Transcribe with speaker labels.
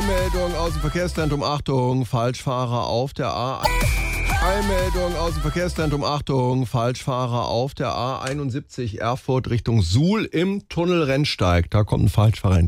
Speaker 1: Eilmeldung aus dem Verkehrszentrum, Achtung, Falschfahrer auf der A. Eilmeldung aus dem Verkehrszentrum, Achtung, Falschfahrer auf der A71 Erfurt Richtung Suhl im Tunnel Rennsteig. Da kommt ein Falschfahrer